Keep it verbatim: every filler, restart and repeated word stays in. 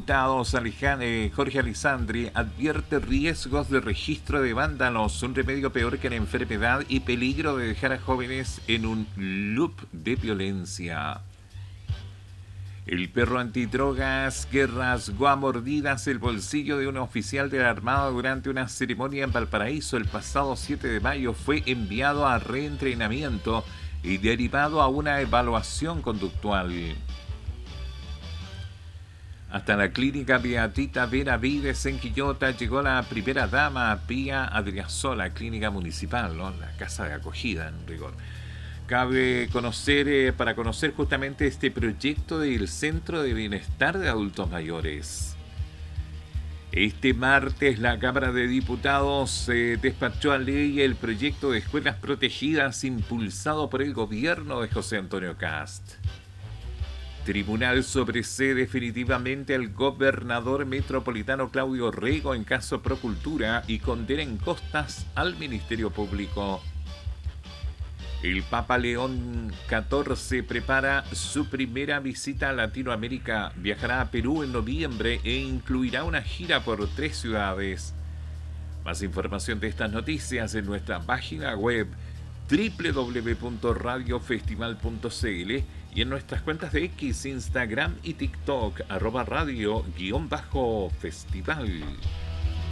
Diputados, Alejan- eh, Jorge Alessandri, advierte riesgos de registro de vándalos, un remedio peor que la enfermedad y peligro de dejar a jóvenes en un loop de violencia. El perro antidrogas que rasgó a mordidas el bolsillo de un oficial de la Armada durante una ceremonia en Valparaíso el pasado siete de mayo fue enviado a reentrenamiento y derivado a una evaluación conductual. Hasta la clínica Beatita Benavides en Quillota llegó la primera dama, Pía Adriasola, clínica municipal, ¿no? La casa de acogida en rigor. Cabe conocer, eh, para conocer justamente este proyecto del Centro de Bienestar de Adultos Mayores. Este martes la Cámara de Diputados eh, despachó a ley el proyecto de escuelas protegidas impulsado por el gobierno de José Antonio Kast. Tribunal sobresee definitivamente al gobernador metropolitano Claudio Rego en caso Procultura y condena en costas al Ministerio Público. El Papa León catorce prepara su primera visita a Latinoamérica. Viajará a Perú en noviembre e incluirá una gira por tres ciudades. Más información de estas noticias en nuestra página web doble u doble u doble u punto radio festival punto c l y en nuestras cuentas de X, Instagram y TikTok, arroba radio guión bajo festival.